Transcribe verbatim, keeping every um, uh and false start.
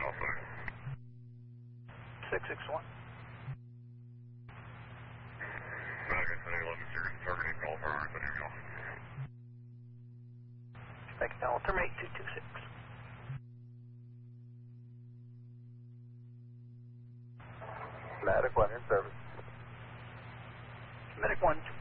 six six one. Thank you, I'll terminate two two six. Medic one in service. Medic one two.